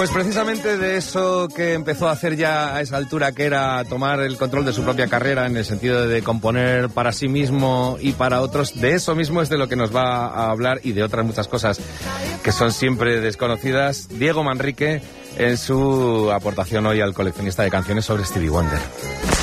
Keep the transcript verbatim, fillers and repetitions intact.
Pues precisamente de eso que empezó a hacer ya a esa altura, que era tomar el control de su propia carrera en el sentido de componer para sí mismo y para otros, de eso mismo es de lo que nos va a hablar y de otras muchas cosas que son siempre desconocidas, Diego Manrique, en su aportación hoy al coleccionista de canciones sobre Stevie Wonder.